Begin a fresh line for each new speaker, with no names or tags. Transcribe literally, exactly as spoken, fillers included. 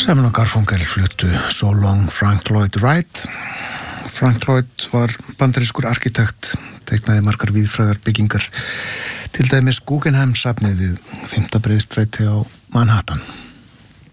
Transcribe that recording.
Simon og Garfunkel fluttu So Long Frank Lloyd Wright. Frank Lloyd var bandarískur arkitekt, teiknaði margar víðfrægar byggingar, til dæmis Guggenheim safnið við fimmta breiðstræti á Manhattan.